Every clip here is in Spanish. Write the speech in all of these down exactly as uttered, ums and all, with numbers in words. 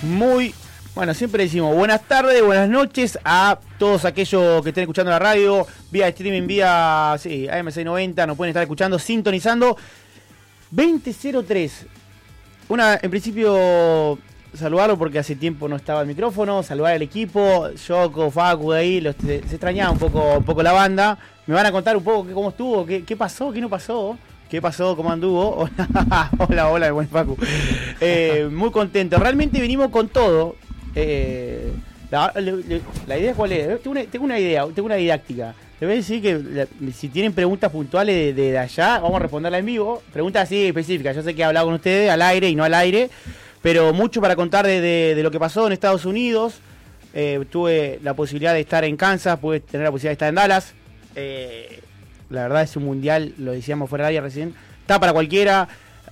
Muy, bueno, siempre decimos buenas tardes, buenas noches a todos aquellos que estén escuchando la radio, vía streaming, vía sí, A M seiscientos noventa, nos pueden estar escuchando, sintonizando. veinte cero tres. Una, en principio, saludarlo porque hace tiempo no estaba el micrófono, saludar al equipo, Yoko, Facu de ahí, los, se, se extrañaba un poco, un poco la banda. Me van a contar un poco qué, cómo estuvo, qué, qué pasó, qué no pasó. ¿Qué pasó? ¿Cómo anduvo? Hola, hola, hola, el buen Facu. Eh, muy contento. Realmente venimos con todo. Eh, la, la, la idea cuál es. Tengo una, tengo una idea, tengo una didáctica. Les voy a decir que la, si tienen preguntas puntuales de, de allá, vamos a responderla en vivo. Preguntas así específicas. Yo sé que he hablado con ustedes al aire y no al aire, pero mucho para contar de, de, de lo que pasó en Estados Unidos. Eh, tuve la posibilidad de estar en Kansas, pude tener la posibilidad de estar en Dallas. Eh, La verdad es un mundial, lo decíamos fuera del área recién, está para cualquiera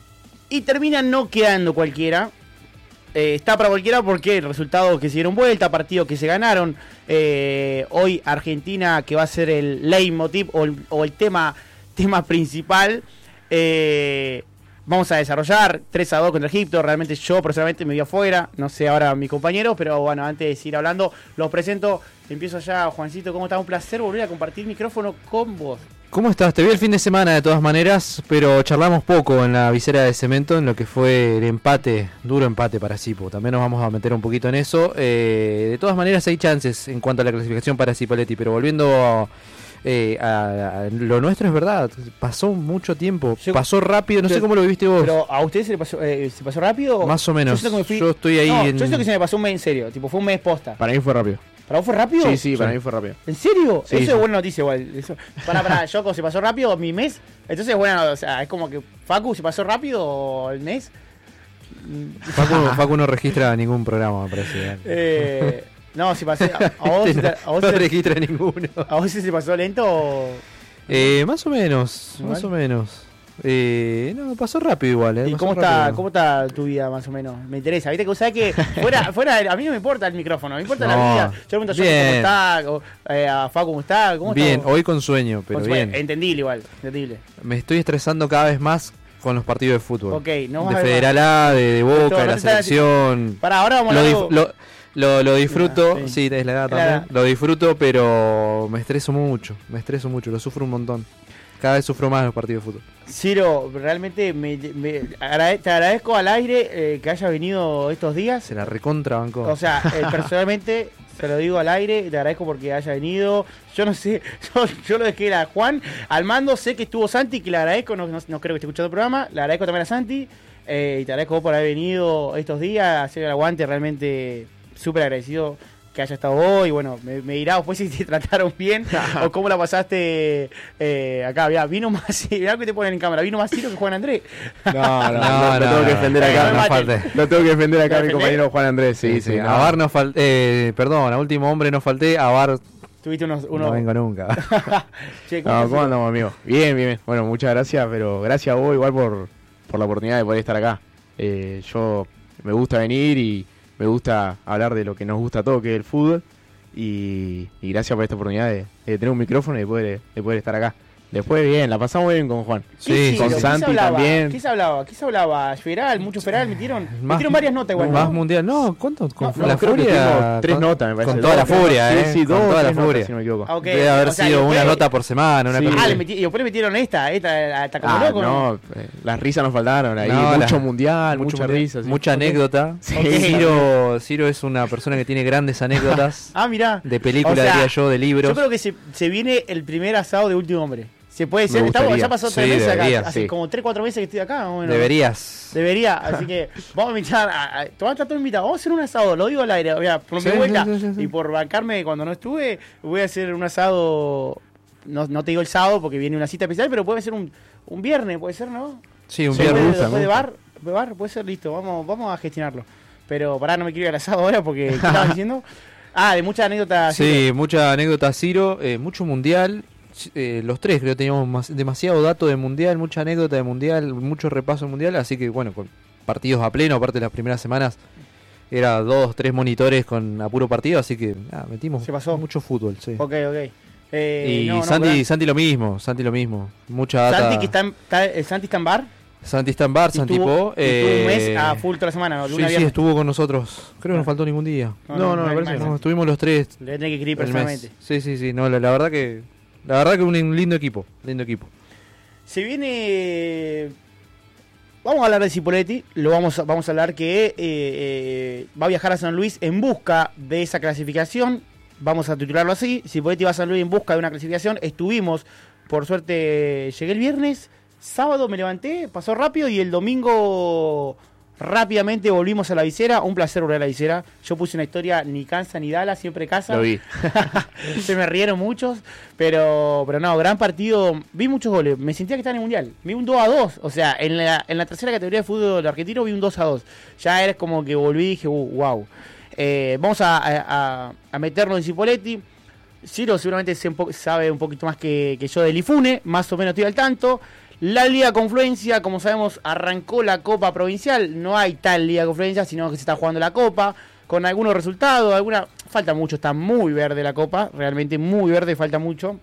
y termina no quedando cualquiera. Eh, está para cualquiera porque resultados que se dieron vuelta, partidos que se ganaron. Eh, hoy Argentina, que va a ser el leitmotiv o el, o el tema, tema principal, eh, vamos a desarrollar tres a dos contra Egipto. Realmente yo personalmente me vi afuera, no sé ahora mis compañeros, pero bueno, antes de seguir hablando, los presento. Empiezo ya, Juancito, ¿cómo estás? Un placer volver a compartir micrófono con vos. ¿Cómo estás? Te vi el fin de semana de todas maneras, pero charlamos poco en la visera de cemento en lo que fue el empate, duro empate para Sipo. También nos vamos a meter un poquito en eso. Eh, de todas maneras hay chances en cuanto a la clasificación para Cipolletti, pero volviendo a, eh, a, a lo nuestro es verdad, pasó mucho tiempo, Yo, pasó rápido, no sé cómo lo viviste vos. Pero ¿a ustedes se le pasó, eh, se pasó rápido? Más o menos, yo, fui... yo estoy ahí no, en... Yo siento que se me pasó un mes en serio, tipo fue un mes posta. Para mí fue rápido. ¿Para vos fue rápido? Sí, sí, para sí. mí fue rápido. ¿En serio? Sí, Eso sí. es buena noticia igual. Eso. Para, para, Yoko, ¿se pasó rápido mi mes? Entonces, bueno, o sea, es como que Facu, ¿se pasó rápido el mes? Facu, Facu no registra ningún programa, me parece. Eh, no, si pasé. A, a vos, no, a vos no se, registra ninguno. ¿A vos se pasó lento? O... Eh, más o menos, ¿Igual? más o menos. Eh, no, pasó rápido igual. Eh, ¿Y cómo rápido. está, cómo está tu vida más o menos? Me interesa. Viste que sabes que fuera, fuera, a mí no me importa el micrófono, me importa no, la vida. Yo le pregunto a Yoko cómo está, o, eh, a Facu cómo está, cómo bien, está. hoy con sueño, pero con, bien. Entendible igual, entendible. Me estoy estresando cada vez más con los partidos de fútbol. Ok, no de vas a ver Federal más. A, de, de Boca, Todo, de no la te estás- selección. Pará, ahora vamos a Lo, hablar dif- algo- lo, lo, lo disfruto, Ah, sí. sí, es la edad Claro. también. Lo disfruto, pero me estreso mucho, me estreso mucho, lo sufro un montón. Cada vez sufro más los partidos de fútbol. Ciro, realmente me, me agrade- te agradezco al aire eh, que hayas venido estos días. Se la recontra bancó. O sea, eh, personalmente se lo digo al aire, te agradezco porque haya venido. Yo no sé, yo, yo lo dejé a Juan al mando, sé que estuvo Santi, que le agradezco, no, no, no creo que esté escuchando el programa, le agradezco también a Santi, eh, y te agradezco vos por haber venido estos días, hacer el aguante, realmente súper agradecido que haya estado vos, y bueno, me, me dirá después si te trataron bien o cómo la pasaste eh, acá. Mirá, vino más, mirá que te ponen en cámara, vino más Ciro que Juan Andrés. No, no, no, No, lo no, tengo que no, defender no, acá. no No, falte. Lo tengo que defender acá a mi ¿Defender? compañero Juan Andrés. Sí, Sí, sí. sí. no. A Bar no falté, eh, perdón, a último hombre no falté, a Bar Tuviste unos... unos... no vengo nunca. Che, ¿cómo No, estás, ¿cómo andamos, amigo? Bien, bien, bien. Bueno, muchas gracias, pero gracias a vos igual por, por la oportunidad de poder estar acá. Eh, yo me gusta venir y me gusta hablar de lo que nos gusta a todos, que es el fútbol. Y, y gracias por esta oportunidad de, de tener un micrófono y de poder, de poder estar acá. Después, bien, la pasamos muy bien con Juan. ¿Qué Sí, Ciro? con ¿Qué Santi se hablaba? también. ¿Qué se hablaba? ¿Qué se hablaba? ¿Feral? ¿Mucho feral? ¿Metieron? Más- Metieron varias notas igual, Más ¿no? mundial, no, ¿cuánto? Con No, la no, creo que furia. tengo tres con- notas, me parece. Con toda la Dos, furia, sí, eh. sí, con dos, toda la tres notas, furia. si no me equivoco. Ah, ok. Debe haber O sea, sido y una después- nota por semana, una Sí. cosa Ah, así. le metí- y después le metieron esta, esta, hasta como Ah, loco, ¿no? no, eh, las risas nos faltaron ahí. No, mucho la- mundial, mucho mucha mundial, risa. sí. mucha anécdota. Sí. Ok. Ciro, Ciro es una persona que tiene grandes anécdotas Ah, mirá. de película, O sea, diría yo, de libros. Yo creo que se, se viene el primer asado de Último Hombre. Se puede ser, Me estamos, gustaría. ya pasó tres Sí, meses debería, acá, hace sí. como tres, cuatro meses que estoy acá. Bueno, Deberías. Debería, así que vamos a invitar, a, a, te van a estar todos invitados, vamos a hacer un asado, lo digo al aire, mira, por Sí, mi vuelta, sí, sí, sí. y por bancarme cuando no estuve, voy a hacer un asado, no, no te digo el sábado porque viene una cita especial, pero puede ser un, un viernes, puede ser, ¿no? Sí, un Sí, viernes. me Después, gusta, después me de gusta. bar, de bar, puede ser, listo, vamos, vamos a gestionarlo. Pero pará, no me quiero ir al asado ahora porque, ¿qué estabas diciendo? Ah, de muchas anécdotas. Sí, mucha anécdota Ciro, eh, mucho mundial. Eh, los tres creo que teníamos más- demasiado dato de mundial, mucha anécdota de mundial, mucho repaso de mundial, así que bueno, con partidos a pleno, aparte de las primeras semanas era dos, tres monitores con a puro partido, así que ah, metimos Se pasó. mucho fútbol, sí. Ok, ok. Eh, y no, no, Santi, ¿verdad? Santi lo mismo, Santi lo mismo, mucha data. Santi que está en, está, el Santi está en bar. Santi está en Barça, Estuvo, tipo. estuvo un mes eh, a full toda la semana, ¿no? Sí, Lunes a sí, viernes. estuvo con nosotros. Creo que no faltó ningún día. No, no, no, me hay parece más. que No, estuvimos los tres. Le voy a tener que escribir el mes. personalmente. Sí, sí, sí. No, la, la verdad que. La verdad que un lindo equipo. Lindo equipo. Se viene. Vamos a hablar de Cipoletti. Lo vamos a, vamos a hablar que eh, eh, va a viajar a San Luis en busca de esa clasificación. Vamos a titularlo así. Cipoletti va a San Luis en busca de una clasificación. Estuvimos, por suerte, llegué el viernes. Sábado me levanté, pasó rápido y el domingo rápidamente volvimos a la visera. Un placer volver a la visera. Yo puse una historia, ni cansa ni dala, siempre casa. Lo vi. Se me rieron muchos, pero pero no, gran partido. Vi muchos goles, me sentía que estaba en el Mundial. Vi un dos a dos, o sea, en la, en la tercera categoría de fútbol argentino vi un dos a dos. Ya era como que volví y dije, uh, wow. Eh, vamos a, a, a meternos en Cipoletti. Ciro seguramente se un po- sabe un poquito más que, que yo del Ifune, más o menos estoy al tanto. La Liga Confluencia, como sabemos, arrancó la Copa Provincial. No hay tal Liga Confluencia, sino que se está jugando la Copa. Con algunos resultados, alguna falta mucho, está muy verde la Copa. Realmente muy verde, falta mucho.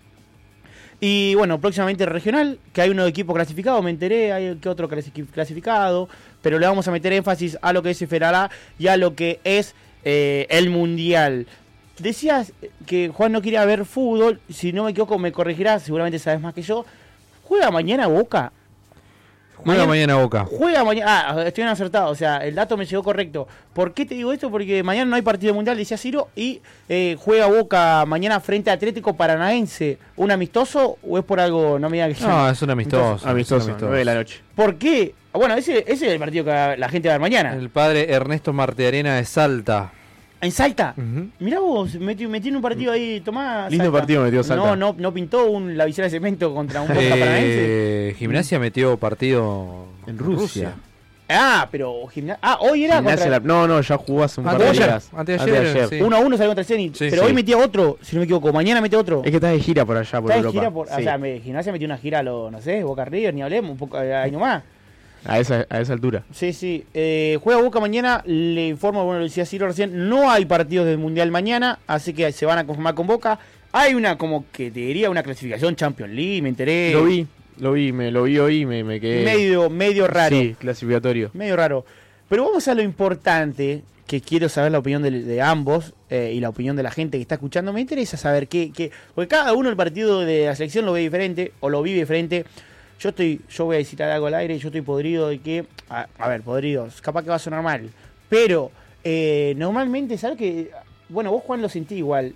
Y bueno, próximamente regional, que hay uno de equipo clasificado, me enteré, hay que otro clasificado. Pero le vamos a meter énfasis a lo que es Feralá y a lo que es eh, el Mundial. Decías que Juan no quería ver fútbol, si no me equivoco me corregirás, seguramente sabes más que yo. ¿Juega mañana Boca? Juega mañana, mañana Boca. Juega mañana. Ah, estoy bien acertado. O sea, el dato me llegó correcto. ¿Por qué te digo esto? Porque mañana no hay partido mundial, decía Ciro. Y eh, juega Boca mañana frente a Atlético Paranaense. ¿Un amistoso o es por algo? No me digas que No, es un amistoso. Amistoso, es un nueve de la noche. ¿Por qué? Bueno, ese, ese es el partido que la gente va a ver mañana. El padre Ernesto Martearena de Salta. ¿En Salta? Uh-huh. Mirá vos, metí, metí en un partido ahí, Tomás. Lindo Salta. partido metió Salta. No, no, no pintó un, la visera de cemento contra un Boca Paranaense. Eh, Gimnasia metió partido En Rusia. Ah, pero gimnasia. Ah, hoy era Gimnasia contra. la- No, no, ya jugó hace un par de Anteayer, días. anteayer, sí. uno a uno salió contra el Zenit. Sí, pero sí. hoy metía otro, si no me equivoco. Mañana mete otro. Es que está de gira por allá, por ¿Está de Europa. gira por, Sí. O sea, me, Gimnasia metió una gira a lo, no sé, Boca River, ni hablemos, un poco eh, ahí nomás. a, esa, a esa altura. Sí, sí. Eh, juega Boca mañana, le informo, bueno, lo decía Ciro recién, no hay partidos del Mundial mañana, así que se van a conformar con Boca. Hay una, como que te diría, una clasificación Champions League, me enteré. Lo vi, lo vi, me lo vi hoy y me, me quedé. Medio, medio raro. Sí, clasificatorio. Medio raro. Pero vamos a lo importante, que quiero saber la opinión de, de ambos eh, y la opinión de la gente que está escuchando. Me interesa saber qué, qué. Porque cada uno el partido de la selección lo ve diferente o lo vive diferente. Yo estoy, yo voy a decir algo al aire, yo estoy podrido de que. A, a ver, podrido, capaz que va a sonar mal. Pero eh, normalmente, ¿sabes qué? Bueno, vos, Juan, lo sentí igual.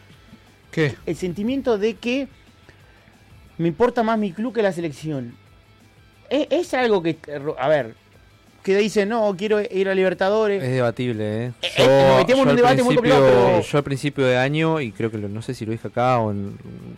¿Qué? El sentimiento de que me importa más mi club que la selección. Es, es algo que. A ver. Que dice, no, quiero ir a Libertadores. Es debatible, ¿eh? Eh, eh, nos metemos en un al debate muy principio- complicado, pero- Yo al principio de año, y creo que lo- no sé si lo dije acá o en,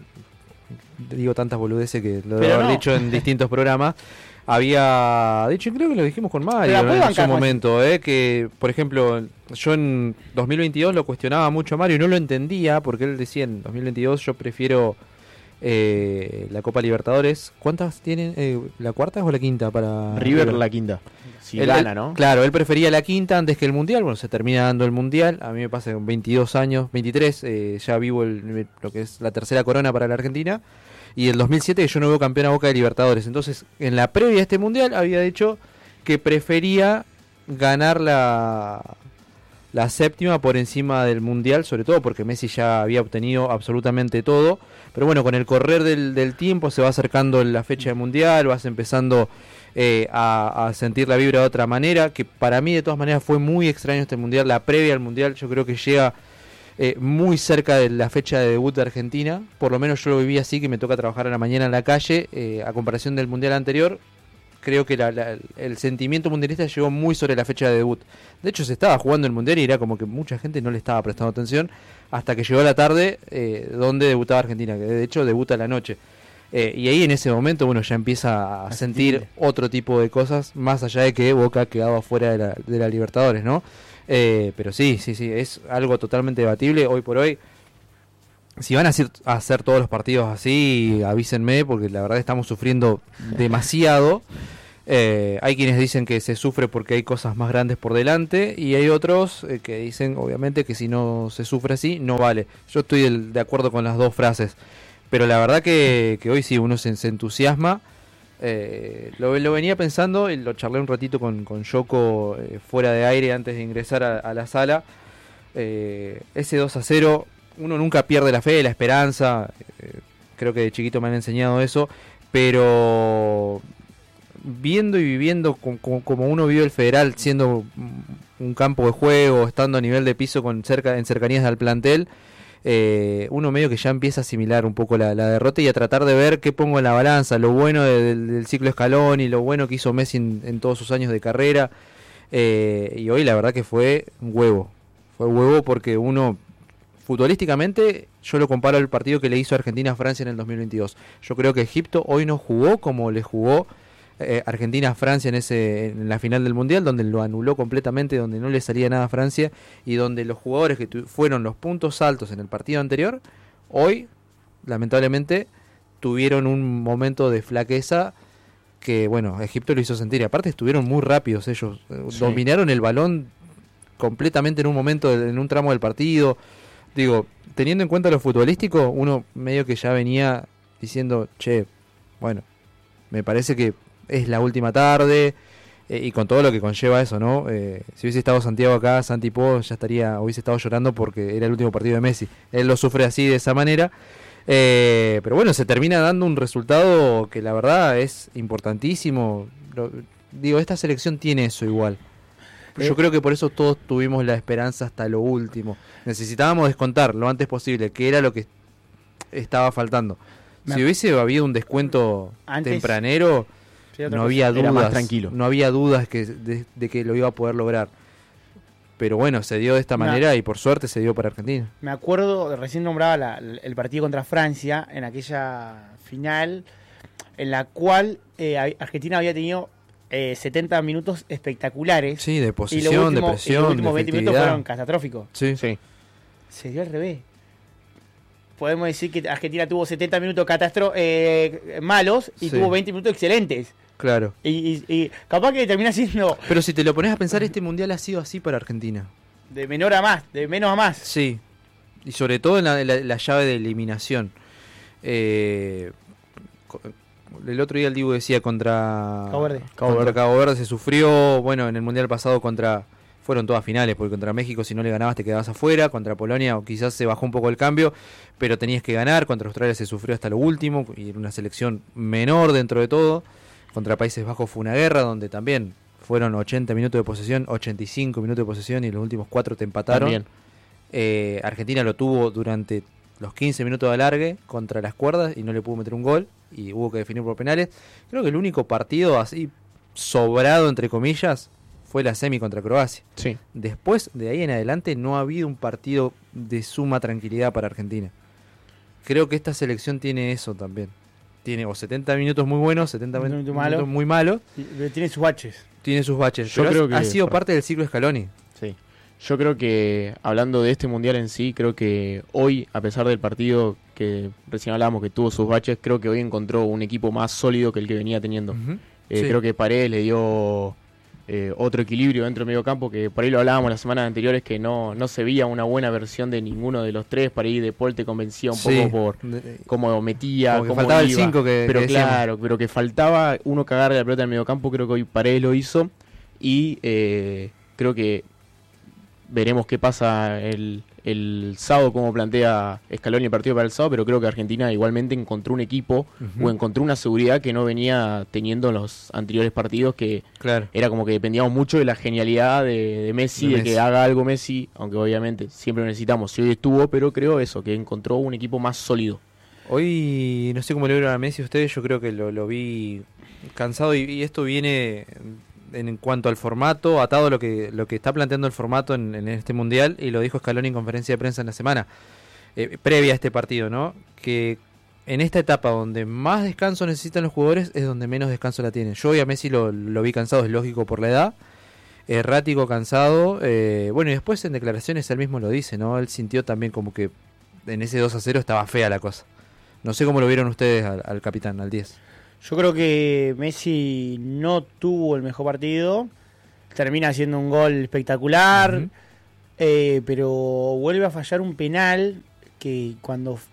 digo tantas boludeces que lo Pero debo haber no. dicho en distintos programas. Había, de hecho creo que lo dijimos con Pero Mario la en puede su bancar, momento, ¿eh? Que por ejemplo yo en dos mil veintidós lo cuestionaba mucho a Mario y no lo entendía porque él decía en dos mil veintidós yo prefiero eh, la Copa Libertadores. ¿Cuántas tienen? Eh, ¿La cuarta o la quinta para River la quinta. Si Él- gana, él- ¿no? Claro, él prefería la quinta antes que el mundial. Bueno, se termina dando el mundial. A mí me pasa con veintidós años, veintitrés, eh, ya vivo el- lo que es la tercera corona para la Argentina. Y el dos mil siete yo no veo campeón a Boca de Libertadores. Entonces, en la previa de este mundial había dicho que prefería ganar la, la séptima por encima del mundial, sobre todo porque Messi ya había obtenido absolutamente todo. Pero bueno, con el correr del, del tiempo se va acercando la fecha del mundial, vas empezando eh, a, a sentir la vibra de otra manera, que para mí de todas maneras fue muy extraño este mundial. La previa al mundial yo creo que llega eh, muy cerca de la fecha de debut de Argentina, por lo menos yo lo viví así, que me toca trabajar a la mañana en la calle, eh, a comparación del mundial anterior. Creo que la, la, el sentimiento mundialista llegó muy sobre la fecha de debut. De hecho se estaba jugando el mundial y era como que mucha gente no le estaba prestando atención hasta que llegó la tarde eh, donde debutaba Argentina, que de hecho debuta a la noche. Eh, y ahí en ese momento uno ya empieza a sentir otro tipo de cosas, más allá de que Boca ha quedado afuera de la, de la Libertadores, ¿no? Eh, pero sí, sí, sí, es algo totalmente debatible hoy por hoy. Si van a hacer, a hacer todos los partidos así, avísenme, porque la verdad estamos sufriendo demasiado. Eh, hay quienes dicen que se sufre porque hay cosas más grandes por delante, y hay otros eh, que dicen, obviamente, que si no se sufre así, no vale. Yo estoy del- de acuerdo con las dos frases. Pero la verdad que, que hoy sí uno se, se entusiasma Eh, lo, lo venía pensando y lo charlé un ratito con, con Yoko eh, fuera de aire antes de ingresar a, a la sala. Eh, ese dos a cero, uno nunca pierde la fe, la esperanza. Eh, creo que de chiquito me han enseñado eso. Pero viendo y viviendo como, como, como uno vio el Federal, siendo un campo de juego, estando a nivel de piso con cerca, en cercanías del plantel, eh, uno medio que ya empieza a asimilar un poco la, la derrota y a tratar de ver qué pongo en la balanza, lo bueno de, del, del ciclo Scaloni, lo bueno que hizo Messi en, en todos sus años de carrera. Eh, y hoy la verdad que fue huevo, fue huevo porque uno... Futbolísticamente, yo lo comparo al partido que le hizo Argentina a Francia en el dos mil veintidós. Yo creo que Egipto hoy no jugó como le jugó eh, Argentina a Francia en ese en la final del Mundial, donde lo anuló completamente, donde no le salía nada a Francia y donde los jugadores que tu- fueron los puntos altos en el partido anterior, hoy, lamentablemente, tuvieron un momento de flaqueza que, bueno, Egipto lo hizo sentir. Y aparte estuvieron muy rápidos ellos, eh, Sí. dominaron el balón completamente en un momento, en un tramo del partido. Digo, teniendo en cuenta lo futbolístico, uno medio que ya venía diciendo, che, bueno, me parece que es la última tarde, eh, y con todo lo que conlleva eso, ¿no? Eh, si hubiese estado Santiago acá, Santi Po ya estaría, hubiese estado llorando porque era el último partido de Messi. Él lo sufre así, de esa manera. Eh, pero bueno, se termina dando un resultado que la verdad es importantísimo. Lo- digo, esta selección tiene eso igual. Yo creo que por eso todos tuvimos la esperanza hasta lo último. Necesitábamos descontar lo antes posible, que era lo que estaba faltando. Me Si ac- hubiese habido un descuento Antes- tempranero, Sí, otra no cosa. había dudas. Era más tranquilo. No había dudas que de, de que lo iba a poder lograr. Pero bueno, se dio de esta Una- manera y por suerte se dio para Argentina. Me acuerdo, recién nombraba la- el partido contra Francia, en aquella final, en la cual eh, Argentina había tenido eh, setenta minutos espectaculares. Sí, de y los posición, de últimos, y los presión, de últimos veinte minutos efectividad. fueron catastróficos. Sí. Sí. Se dio al revés. Podemos decir que Argentina tuvo setenta minutos catastro eh, malos y Sí. tuvo veinte minutos excelentes. Claro. Y, y- y capaz que termina siendo Pero si te lo pones a pensar, este mundial ha sido así para Argentina. de menor a más, de menos a más. Sí, y sobre todo en la, la- la llave de eliminación. Eh, co- el otro día el Dibu decía contra Cabo Verde. Cabo contra Verde. Cabo Verde se sufrió, bueno, en el mundial pasado contra fueron todas finales, porque contra México si no le ganabas te quedabas afuera, contra Polonia quizás se bajó un poco el cambio, pero tenías que ganar, contra Australia se sufrió hasta lo último, y era una selección menor dentro de todo, contra Países Bajos fue una guerra donde también fueron ochenta minutos de posesión, ochenta y cinco minutos de posesión y los últimos cuatro te empataron. También. Eh, Argentina lo tuvo durante los quince minutos de alargue contra las cuerdas y no le pudo meter un gol y hubo que definir por penales. Creo que el único partido así sobrado, entre comillas, fue la semi contra Croacia. Sí. Después, de ahí en adelante, no ha habido un partido de suma tranquilidad para Argentina. Creo que esta selección tiene eso también. Tiene o setenta minutos muy buenos, setenta Minutos minutos malos. muy malos, Y- Tiene sus baches. tiene sus baches. Yo pero creo ha- que- ha sido perdón. parte del ciclo Scaloni. Sí. Yo creo que, hablando de este mundial en sí, creo que hoy, a pesar del partido que recién hablábamos que tuvo sus baches, creo que hoy encontró un equipo más sólido que el que venía teniendo. Ujú. Eh, Sí. Creo que Paredes le dio eh, otro equilibrio dentro del medio campo, que por ahí lo hablábamos las semanas anteriores, que no, no se veía una buena versión de ninguno de los tres. Para ahí De Paul te convencía un Sí. poco por De- cómo metía, Como que cómo faltaba el iba. cinco que- pero que decíamos. claro, pero que faltaba uno que agarre la pelota en el medio campo. Creo que hoy Paredes lo hizo y eh, creo que veremos qué pasa el, el sábado, cómo plantea Scaloni el partido para el sábado, pero creo que Argentina igualmente encontró un equipo Ujú. o encontró una seguridad que no venía teniendo en los anteriores partidos, que Claro. era como que dependíamos mucho de la genialidad de, de Messi, De de, Messi. que haga algo Messi, aunque obviamente siempre lo necesitamos, si hoy estuvo, pero creo eso, que encontró un equipo más sólido. Hoy, no sé cómo le vieron a Messi ustedes, yo creo que lo, lo vi cansado y, y esto viene en, en cuanto al formato, atado a lo que, lo que está planteando el formato en, en este mundial, y lo dijo Scaloni en conferencia de prensa en la semana, eh, previa a este partido, ¿no? Que en esta etapa donde más descanso necesitan los jugadores es donde menos descanso la tienen. Yo hoy a Messi lo, lo vi cansado, es lógico por la edad, errático, cansado, eh, bueno, y después en declaraciones él mismo lo dice, ¿no? Él sintió también como que en ese dos a cero estaba fea la cosa. No sé cómo lo vieron ustedes al, al capitán, al diez. Yo creo que Messi no tuvo el mejor partido. Termina haciendo un gol espectacular. Ujú. eh, pero vuelve a fallar un penal que cuando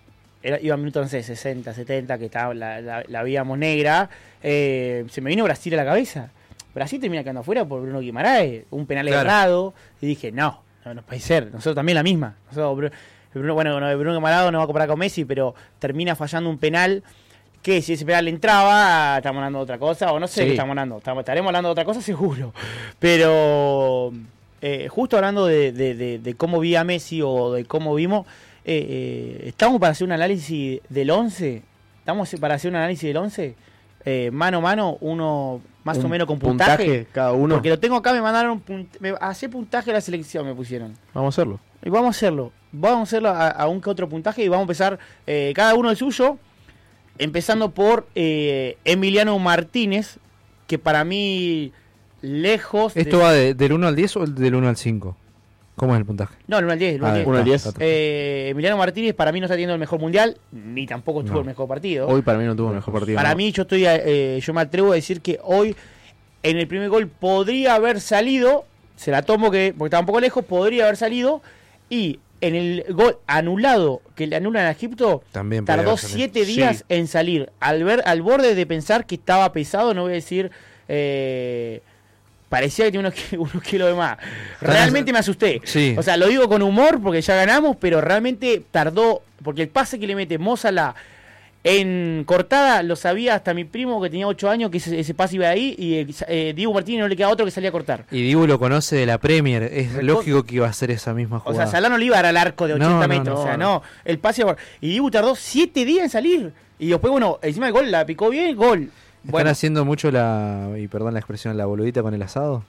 era, iba a minuto, no sé, sesenta, setenta, que estaba, la, la, la veíamos negra, eh, se me vino Brasil a la cabeza. Brasil termina quedando afuera por Bruno Guimaraes, un penal claro. errado, y dije, no, no, no puede ser, nosotros también la misma. Nosotros, Bruno, bueno, Bruno Guimaraes no va a comparar con Messi, pero termina fallando un penal que si ese penal entraba, estamos hablando de otra cosa, o no sé sí. qué estamos hablando, estamos, estaremos hablando de otra cosa seguro, pero eh, justo hablando de, de, de, de cómo vi a Messi o de cómo vimos, eh, eh, estamos para hacer un análisis del once, estamos para hacer un análisis del once, eh, mano a mano, uno más un o menos con puntaje, puntaje cada uno, porque lo tengo acá, me mandaron punt me, hacer puntaje de la selección, me pusieron. Vamos a hacerlo. Y vamos a hacerlo, vamos a hacerlo a, a un que otro puntaje y vamos a empezar eh, cada uno el suyo. Empezando por eh, Emiliano Martínez, que para mí, lejos... ¿Esto de... va de, del uno al diez o del uno al cinco? ¿Cómo es el puntaje? No, el uno al diez. El uno al diez. Eh, Emiliano Martínez para mí no está teniendo el mejor mundial, ni tampoco tuvo no. el mejor partido. Hoy para mí no tuvo el mejor partido. Para no. mí yo estoy eh, yo me atrevo a decir que hoy en el primer gol podría haber salido, se la tomo que porque estaba un poco lejos, podría haber salido y... En el gol anulado que le anulan a Egipto, también tardó siete días sí. en salir. Al ver al borde de pensar que estaba pesado, no voy a decir, eh, parecía que tenía unos, unos kilos de más. Realmente me asusté. Sí. O sea, lo digo con humor porque ya ganamos, pero realmente tardó, porque el pase que le mete Mo Salah en cortada lo sabía hasta mi primo que tenía ocho años que ese, ese pase iba ahí y eh, Diego Martínez no le queda otro que salía a cortar. Y Diego lo conoce de la Premier, es Recor lógico que iba a hacer esa misma jugada. O sea, Salah no le iba a dar al arco de ochenta no, no, metros, no, o sea, no. no, el pase... Y Diego tardó siete días en salir. Y después, bueno, encima del gol, la picó bien, gol. ¿Están bueno. haciendo mucho la, y perdón la expresión, la boludita con el asado?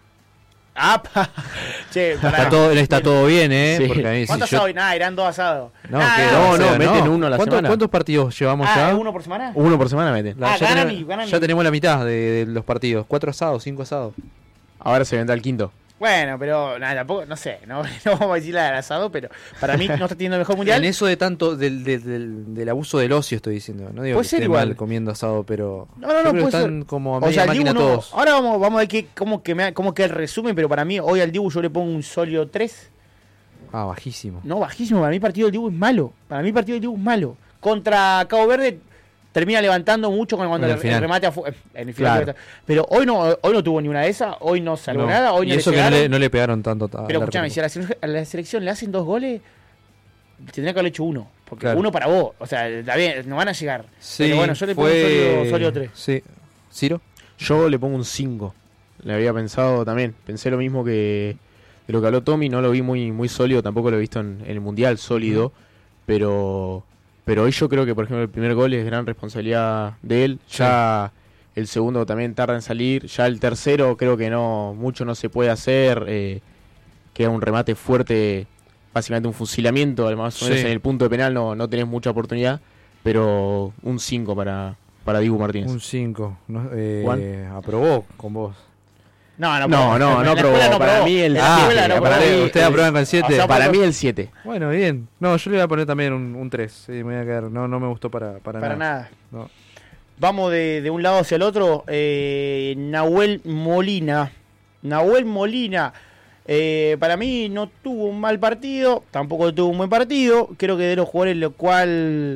¡Apa! Che, para, está todo, está todo bien, ¿eh? Sí. Porque a mí, ¿cuántos si yo... asados? Nada, eran dos asados. No, nah, que, no, o sea, no, meten uno a la ¿Cuántos, semana. ¿Cuántos partidos llevamos ah, ya? ¿uno por semana? Uno por semana meten. Ah, ya, ganan tenemos, y, ganan ya y. tenemos la mitad de, de los partidos. Cuatro asados, cinco asados. Ahora se vendrá el quinto. Bueno, pero nada, tampoco, no sé, no, no vamos a decir la del asado, pero para mí no está teniendo el mejor mundial. En eso de tanto del, del, del, del abuso del ocio estoy diciendo, no digo puede que ser esté igual. mal comiendo asado, pero no, no, no, creo que puede están ser. como a O media sea, el máquina Dibu no, todos. ahora vamos, vamos a ver qué, cómo, que me, cómo queda el resumen, pero para mí hoy al Dibu yo le pongo un sólido tres. Ah, bajísimo. No, bajísimo, para mí el partido del Dibu es malo. Para mí el partido del Dibu es malo. Contra Cabo Verde termina levantando mucho cuando En el el, final. el remate afu- en el final. Claro. Pero hoy no hoy no tuvo ni una de esas, hoy no salvó No. nada, hoy y no eso le que no llegaron. le, no le pegaron tanto. A Pero escúchame, si a la, selección, a la selección le hacen dos goles, tendría que haberle hecho uno. Porque Claro. uno para vos. O sea, está bien, no van a llegar. Sí, pero bueno, yo le pongo fue... un sólido, sólido tres. Sí. ¿Ciro? Yo le pongo un cinco. Le había pensado también. Pensé lo mismo que de lo que habló Tommy. No lo vi muy muy sólido. Tampoco lo he visto en, en el Mundial sólido. Mm. Pero pero hoy yo creo que, por ejemplo, el primer gol es gran responsabilidad de él. Ya sí. El segundo también tarda en salir. Ya el tercero creo que no mucho no se puede hacer. Eh, queda un remate fuerte. Básicamente un fusilamiento. Además, sí. En el punto de penal no, no tenés mucha oportunidad. Pero un cinco para, para Dibu Martínez. Un cinco. No, eh, aprobó con vos. No, no, no, no, no probó. No para probó. mí el ah, siete. No para probó. mí, ¿Ustedes aprueban con el siete? O sea, para mí el siete. Bueno, bien. No, yo le voy a poner también un, un tres. Sí, me voy a quedar. No, no me gustó para, para, Para nada. nada. No. Vamos de, de un lado hacia el otro. Eh, Nahuel Molina. Nahuel Molina. Eh, para mí no tuvo un mal partido. Tampoco tuvo un buen partido. Creo que de los jugadores lo cual...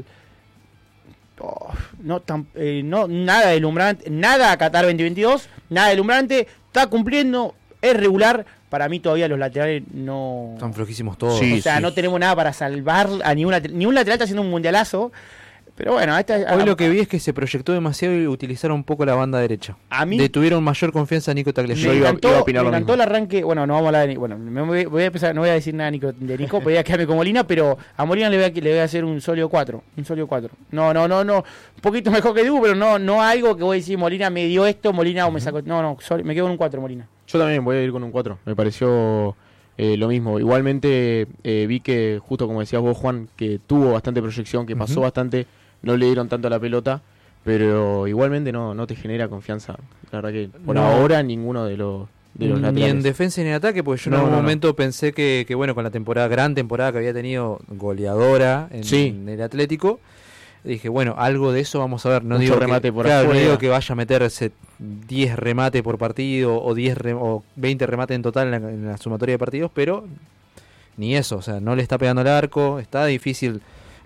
Oh, no, tan, eh, no nada deslumbrante, nada a Qatar veinte veintidós, nada deslumbrante, está cumpliendo, es regular. Para mí todavía los laterales no... Están flojísimos todos. Sí, o sea, sí. no tenemos nada para salvar a ni un lateral, ni un lateral está haciendo un mundialazo. Pero bueno, esta, Hoy a, lo que vi es que se proyectó demasiado y utilizaron un poco la banda derecha. A mí detuvieron mayor confianza a Nico Tagliafico. me iba- encantó, iba a opinar me lo encantó mismo. el arranque. Bueno, no vamos a hablar de Nico. Bueno, me voy, voy a empezar, no voy a decir nada de Nico, de Nico voy a quedarme con Molina, pero a Molina le voy a, le voy a hacer un sólido cuatro. Un sólido cuatro. No, no, no, no. Un poquito mejor que Dibu, pero no, no algo que voy a decir, Molina me dio esto, Molina o me sacó. No, no, sol- me quedo con un cuatro, Molina. Yo también voy a ir con un cuatro. Me pareció eh, lo mismo. Igualmente eh, vi que, justo como decías vos, Juan, que tuvo bastante proyección, que pasó Ujú. bastante, no le dieron tanto a la pelota, pero igualmente no, no te genera confianza. La verdad que por No. ahora ninguno de los, de los Ni laterales. en defensa ni en ataque, porque yo No, en algún no, no. momento pensé que, que, bueno, con la temporada, gran temporada que había tenido, goleadora en, Sí. en el Atlético, dije, bueno, algo de eso vamos a ver. No Mucho digo que, remate por claro, no afuera. digo que vaya a meterse diez remates por partido o diez re- o veinte remates en total en la, en la sumatoria de partidos, pero ni eso, o sea, no le está pegando el arco, está difícil.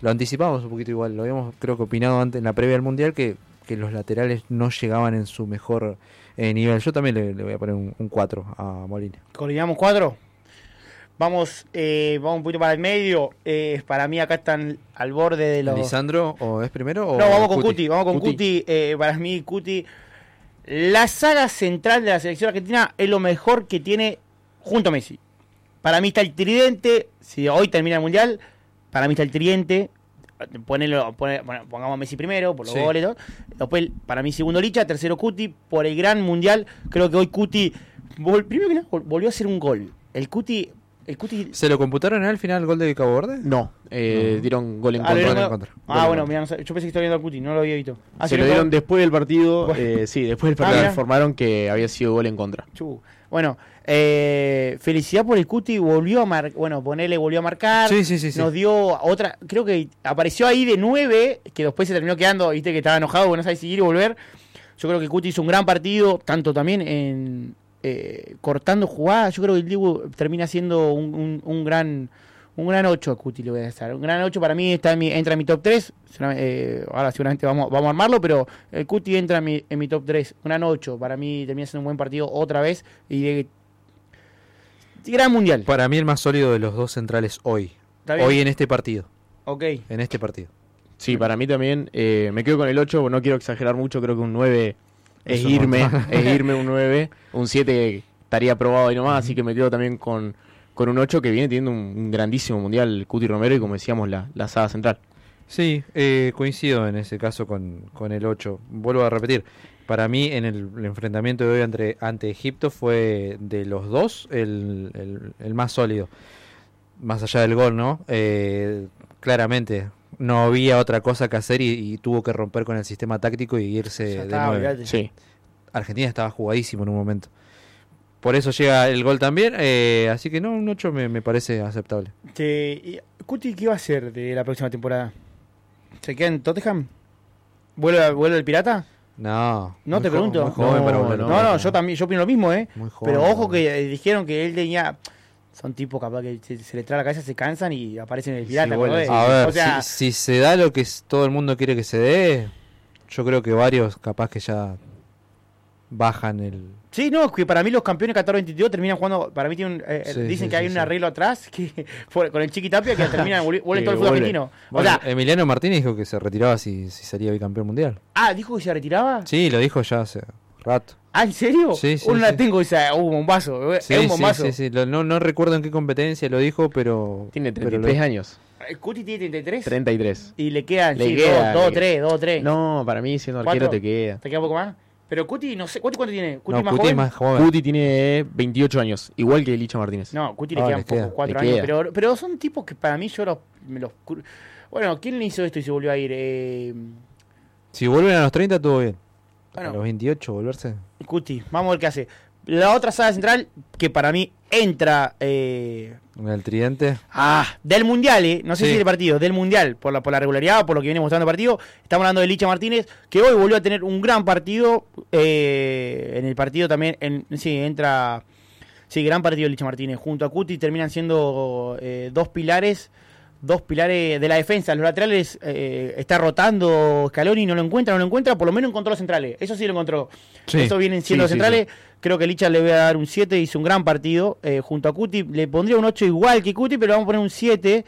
lo anticipamos un poquito igual, lo habíamos creo que opinado antes en la previa del Mundial que, que los laterales no llegaban en su mejor eh, nivel. Yo también le, le voy a poner un, un cuatro a Molina. ¿Coordinamos cuatro? Vamos, eh, vamos un poquito para el medio. Eh, para mí acá están al borde de los... ¿Lisandro o es primero o No, vamos con Cuti? Cuti, vamos con Cuti. Cuti. Eh, para mí, Cuti. La saga central de la selección argentina es lo mejor que tiene junto a Messi. Para mí está el tridente. Si hoy termina el Mundial, para mí está el tridente. Ponelo, pone- bueno, pongamos a Messi primero, por los Sí. goles. ¿no? Después, para mí, segundo Licha, tercero Cuti. Por el gran Mundial, creo que hoy Cuti, vol- primero que nada, vol- volvió a hacer un gol. El Cuti... El Cuti ¿Se lo computaron al final el gol de Cabo Verde? No, eh, No. dieron gol en Ah, contra. lo gol dieron- en contra. Ah, Gol en bueno, contra. mirá, no sé, yo pensé que estaba viendo a Cuti, no lo había visto. Ah, Se sí, lo dieron después del partido. Bueno. eh, sí, después del Ah, partido mirá. informaron que había sido gol en contra. Chu. Bueno, eh, felicidad por el Cuti, volvió a marcar, bueno, ponele, volvió a marcar. Sí, sí, sí, sí. Nos dio otra, creo que apareció ahí de nueve, que después se terminó quedando, viste que estaba enojado, bueno, no sabe si ir y volver. Yo creo que Cuti hizo un gran partido, tanto también en eh, cortando jugadas. Yo creo que el Dibu termina siendo un, un, un gran un gran ocho a Cuti, le voy a dar. Un gran ocho para mí está en mi, entra en mi top tres. Eh, ahora seguramente vamos, vamos a armarlo, pero el Cuti entra en mi, en mi top tres. Un gran ocho, para mí termina siendo un buen partido otra vez. Y de gran Mundial. Para mí el más sólido de los dos centrales hoy. ¿Está bien? Hoy en este partido. Ok. En este partido. Sí, para mí también. eh, me quedo con el ocho, no quiero exagerar mucho, creo que un nueve es Es un irme, montón. es irme un nueve. Un siete estaría aprobado ahí nomás, así que me quedo también con, con un ocho que viene teniendo un, un grandísimo mundial Cuti Romero y como decíamos la, la saga central. Sí, eh, coincido en ese caso con, con el ocho. Vuelvo a repetir. Para mí, en el, el enfrentamiento de hoy ante, ante Egipto fue de los dos el, el, el más sólido. Más allá del gol, ¿no? Eh, claramente, no había otra cosa que hacer y, y tuvo que romper con el sistema táctico y irse Ya de está, nueve. olvidate. Sí. Argentina estaba jugadísimo en un momento. Por eso llega el gol también. Eh, así que no, un ocho me, me parece aceptable. Te- y- Cuti, ¿qué va a hacer de la próxima temporada? ¿Se queda en Tottenham? ¿Vuelve, vuelve el Pirata? No. No muy te jo- pregunto. Muy joven No, para volver. No, no, yo también, yo opino lo mismo, ¿eh? Muy joven, Pero ojo ¿no? que eh, dijeron que él tenía... Son tipos capaz que se, se le trae la cabeza, se cansan y aparecen en el Pirata. Sí, bueno, ¿acordás? A ver, o sea, si, si se da lo que s- todo el mundo quiere que se dé, yo creo que varios capaz que ya bajan el... sí, no, es que para mí los campeones Qatar veintidós terminan jugando... Para mí tienen, un- eh, Sí, dicen sí, que hay sí, un sí. arreglo atrás que fue con el Chiqui Tapia que terminan vuelve vuelve Que todo el fútbol vuelve. argentino. O Bueno, sea, Emiliano Martínez dijo que se retiraba si, si salía bicampeón mundial. ah, dijo que se retiraba. Sí, lo dijo ya hace rato. Ah, ¿en serio? Sí, sí, Una sí. tengo esa, uh, un bombazo, Sí, es un sí, bombazo. sí, sí. Lo- no, no recuerdo en qué competencia lo dijo, pero... Tiene pero treinta y tres lo- años. El Cuti tiene treinta y tres treinta y tres. y le quedan Le sí, queda, dos, le- tres, dos, tres. No, para mí siendo arquero ¿Cuatro? te queda. ¿Te queda un poco más? Pero Cuti, no sé, ¿Cuti cuánto tiene? ¿Cuti No, más Cuti joven? más joven. Cuti tiene veintiocho años, igual que Licha Martínez. No, Cuti le Ah, quedan le poco, queda, cuatro le años. queda. Pero, pero son tipos que para mí yo los, me los... cru- Bueno, ¿quién le hizo esto y se volvió a ir? Eh, Si vuelven a los treinta, todo bien. Bueno. A los veintiocho, volverse... Cuti, vamos a ver qué hace. La otra saga central que para mí entra... Eh, En el tridente. ah, del Mundial, eh, no sé Sí. si del partido, del Mundial, por la, por la regularidad, por lo que viene mostrando el partido. Estamos hablando de Licha Martínez, que hoy volvió a tener un gran partido. Eh, en el partido también, en, sí, entra... Sí, gran partido de Licha Martínez. Junto a Cuti terminan siendo eh, dos pilares... Dos pilares de la defensa. Los laterales eh, está rotando Scaloni, no lo encuentra, no lo encuentra. Por lo menos encontró los centrales. Eso sí lo encontró. Sí. Eso vienen siendo Sí, los sí, centrales. Creo que Licha le voy a dar un siete. Hizo un gran partido eh, junto a Cuti. Le pondría un ocho igual que Cuti, pero vamos a poner un siete.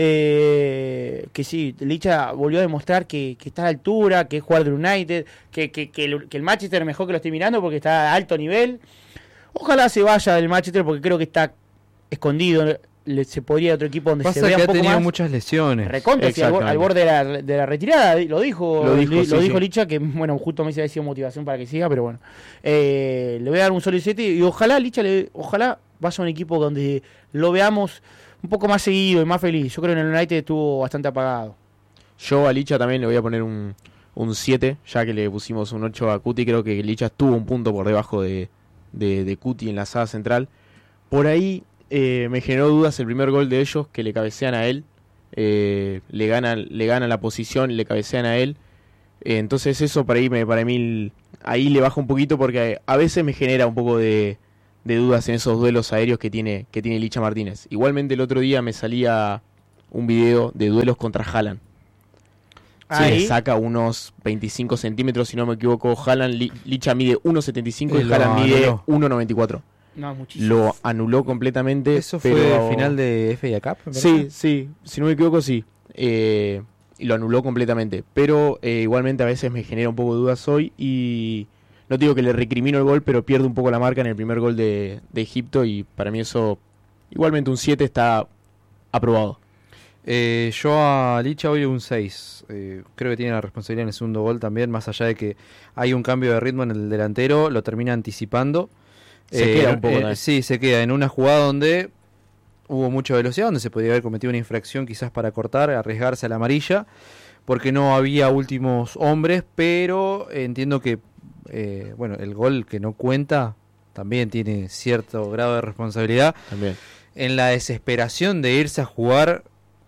Eh, que sí, Licha volvió a demostrar que, que está a la altura, que es jugador del United, que, que, que, el, que el Manchester mejor que lo estoy mirando porque está a alto nivel. Ojalá se vaya del Manchester porque creo que está escondido. Le- se podría ir a otro equipo donde se Pasa vea que un ha poco tenido más. muchas lesiones. Recontra, sí, al, bor- al borde de la, de la retirada, lo dijo, Lo dijo, li- sí, lo dijo sí. Licha, que bueno, justo me había sido motivación para que siga, pero bueno. Eh, le voy a dar un solo siete y ojalá Licha, le, ojalá vaya a un equipo donde lo veamos un poco más seguido y más feliz. Yo creo que en el United estuvo bastante apagado. Yo a Licha también le voy a poner un, un siete, ya que le pusimos un ocho a Cuti. Creo que Licha estuvo un punto por debajo de, de, de Cuti en la saga central. Por ahí eh, me generó dudas el primer gol de ellos, que le cabecean a él. Eh, le ganan le gana la posición, le cabecean a él. Eh, entonces eso para ahí, me, para mí ahí le baja un poquito porque a veces me genera un poco de, de dudas en esos duelos aéreos que tiene, que tiene Licha Martínez. Igualmente el otro día me salía un video de duelos contra Haaland. Ahí. Sí, saca unos veinticinco centímetros, si no me equivoco. Haaland, Li- Licha mide uno setenta y cinco y, Y lo Haaland mide anuló. uno noventa y cuatro. No, muchísimo. Lo anuló completamente. ¿Eso fue pero... el final de F A Cup? me Sí, parece? sí, si no me equivoco, sí. Eh, y lo anuló completamente. Pero eh, igualmente a veces me genera un poco de dudas hoy. Y no digo que le recrimino el gol, pero pierde un poco la marca en el primer gol de, de Egipto. Y para mí eso, igualmente un siete está aprobado. Eh, yo a Licha hoy un seis. Eh, creo que tiene la responsabilidad en el segundo gol también, más allá de que hay un cambio de ritmo en el delantero, lo termina anticipando. Se Eh, queda un poco eh, también. Sí, se queda en una jugada donde hubo mucha velocidad, donde se podía haber cometido una infracción quizás para cortar, arriesgarse a la amarilla, porque no había últimos hombres, pero entiendo que eh, bueno, el gol que no cuenta también tiene cierto grado de responsabilidad. También. En la desesperación de irse a jugar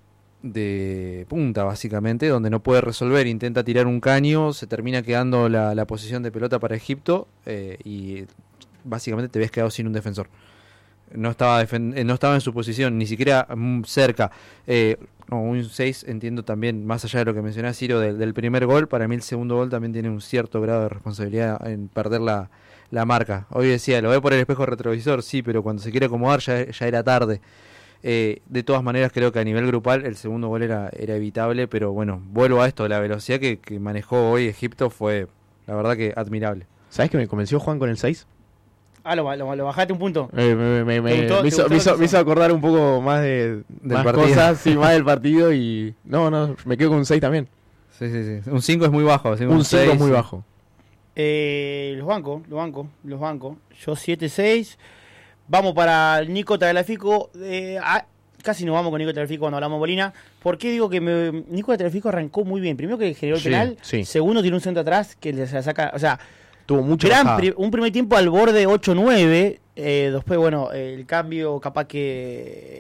de punta básicamente, donde no puede resolver, intenta tirar un caño, se termina quedando la, la posición de pelota para Egipto eh, y básicamente te ves quedado sin un defensor. No estaba defen- eh, no estaba en su posición, ni siquiera mm, cerca. Eh, no, un seis entiendo también, más allá de lo que mencionaba Ciro del, del primer gol, para mí el segundo gol también tiene un cierto grado de responsabilidad en perder la, la marca. Hoy decía, lo ve por el espejo retrovisor, sí, pero cuando se quiere acomodar ya, ya era tarde. Eh, de todas maneras creo que a nivel grupal el segundo gol era, era evitable, pero bueno, vuelvo a esto, la velocidad que, que manejó hoy Egipto fue la verdad que admirable. ¿Sabes que me convenció Juan con el seis? Ah, lo, lo, lo bajaste un punto. Eh, me, me, me, ¿Te gustó? me ¿Te hizo, gustó me, lo hizo, que me hizo? hizo acordar un poco más de Del más partido. cosas, sí, más del partido y no, no, me quedo con un seis también. Sí, sí, sí. Un cinco es muy bajo. ¿sí? Un cinco seis, es muy sí. bajo. Eh, los bancos, los bancos, los bancos. Yo siete seis. Vamos para el Nico Tagliafico. Eh, ah, casi nos vamos con Nico Tagliafico cuando hablamos de Molina. ¿Por qué digo que me, Nico Tagliafico arrancó muy bien? Primero que generó el Sí, penal. sí. Segundo tiene un centro atrás que le se la saca. O sea, Tuvo mucho gran bajada. pri- un primer tiempo al borde ocho nueve. Eh, después, bueno, el cambio capaz que